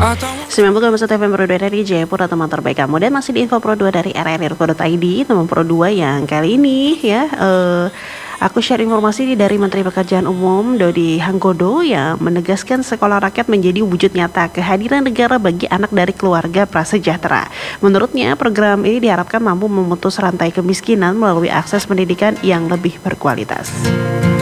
90,1 FM Pro 2 dari Jayapura, teman terbaik kamu. Dan masih di Info Pro 2 dari rri.co.id, teman Pro 2 yang kali ini ya aku share informasi dari Menteri Pekerjaan Umum Dodi Hanggodo yang menegaskan sekolah rakyat menjadi wujud nyata kehadiran negara bagi anak dari keluarga prasejahtera. Menurutnya, program ini diharapkan mampu memutus rantai kemiskinan melalui akses pendidikan yang lebih berkualitas.